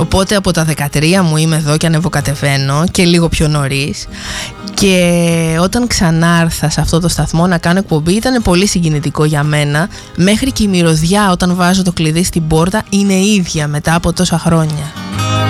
Οπότε από τα 13 μου είμαι εδώ και ανεβοκατεβαίνω και λίγο πιο νωρίς. Και όταν ξανάρθα σε αυτό το σταθμό να κάνω εκπομπή ήταν πολύ συγκινητικό για μένα. Μέχρι και η μυρωδιά όταν βάζω το κλειδί στην πόρτα είναι ίδια μετά από τόσα χρόνια.